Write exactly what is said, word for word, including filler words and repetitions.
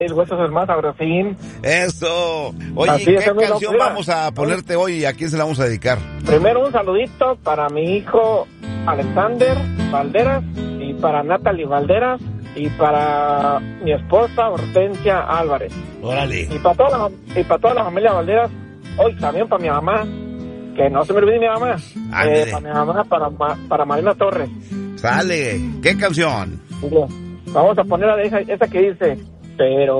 el hueso es más sabrosín. Eso. Oye, Así ¿qué es, amigo, canción mira. vamos a ponerte hoy y a quién se la vamos a dedicar? Primero un saludito para mi hijo Alexander Valderas y para Natalie Valderas y para mi esposa Hortensia Álvarez. Órale. Y para toda la, y para toda la familia Valderas, hoy también para mi mamá, que no se me olvide mi mamá, Ándale. eh, para mi mamá, para, para Marina Torres. Sale. ¿Qué canción? Vamos a poner a esa, esa que dice, pero